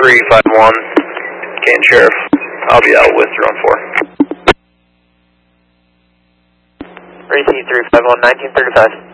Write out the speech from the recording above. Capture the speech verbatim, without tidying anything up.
three five one, Canton Sheriff. I'll be out with drone four. Racy three five one, nineteen thirty-five.